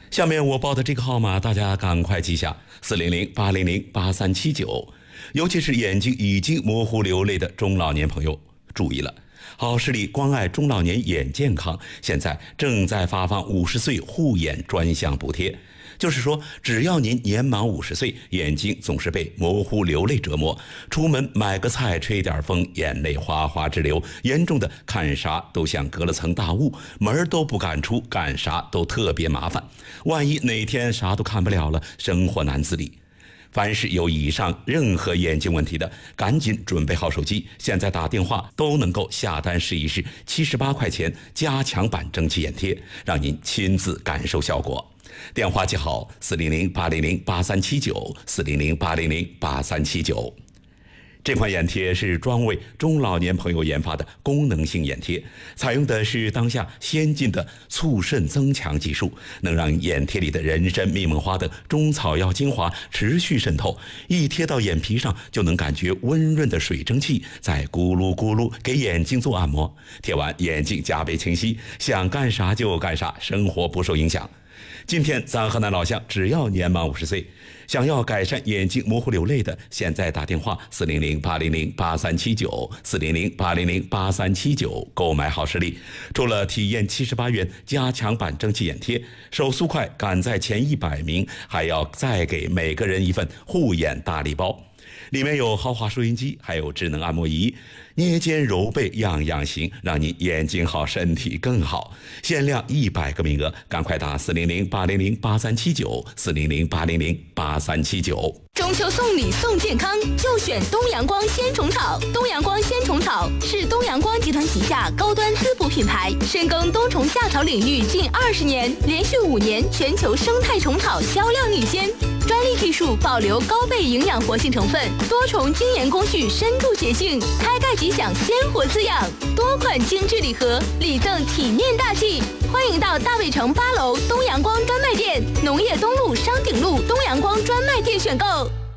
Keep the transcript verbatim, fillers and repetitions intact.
下面我报的这个号码，大家赶快记下：四零零八零零八三七九。尤其是眼睛已经模糊流泪的中老年朋友，注意了！好视力关爱中老年眼健康，现在正在发放五十岁护眼专项补贴。就是说，只要您年满五十岁，眼睛总是被模糊流泪折磨，出门买个菜吹点风，眼泪哗哗直流，严重的看啥都像隔了层大雾，门都不敢出，干啥都特别麻烦。万一哪天啥都看不了了，生活难自理。凡是有以上任何眼睛问题的，赶紧准备好手机，现在打电话都能够下单试一试七十八块钱加强版蒸汽眼贴，让您亲自感受效果。电话记好：四零零八零零八三七九，四零零八零零八三七九。这款眼贴是专为中老年朋友研发的功能性眼贴，采用的是当下先进的促渗增强技术，能让眼贴里的人参、蜜蒙花等中草药精华持续渗透，一贴到眼皮上就能感觉温润的水蒸气在咕噜咕噜给眼睛做按摩，贴完眼睛加倍清晰，想干啥就干啥，生活不受影响。今天咱河南老乡只要年满五十岁，想要改善眼睛模糊流泪的，现在打电话四零零八零零八三七九，四零零八零零八三七九购买好视力。除了体验七十八元加强版蒸汽眼贴，手速快赶在前一百名，还要再给每个人一份护眼大礼包。里面有豪华收音机，还有智能按摩仪，捏肩揉背样样行，让你眼睛好身体更好。限量一百个名额，赶快打四零零八零零八三七九，四零零八零零八三七九。 中秋送礼送健康，就选东阳光鲜虫草。东阳光鲜虫草是东阳光集团旗下高端滋补品牌，深耕冬虫夏草领域近二十年，连续五年全球生态虫草销量领先。专利技术保留高倍营养活性成分，多重精研工序深度洁净，开盖即享鲜活滋养。多款精致礼盒，礼赠体面大气。欢迎到大卫城八楼东阳光专卖店、农业东路商鼎路东阳光专卖店选购。